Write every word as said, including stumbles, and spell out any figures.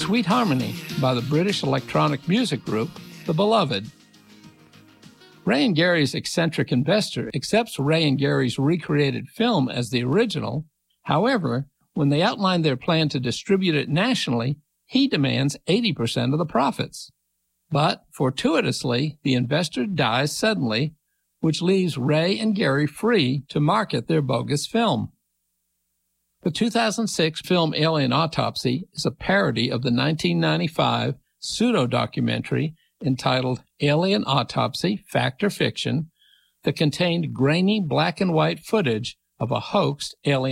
Sweet Harmony by the British electronic music group The Beloved. Ray and Gary's eccentric investor accepts Ray and Gary's recreated film as the original. However, when they outline their plan to distribute it nationally, he demands eighty percent of the profits. But, fortuitously, the investor dies suddenly, which leaves Ray and Gary free to market their bogus film. The two thousand six film Alien Autopsy is a parody of the nineteen ninety-five pseudo-documentary entitled Alien Autopsy, Fact or Fiction, that contained grainy black and white footage of a hoaxed alien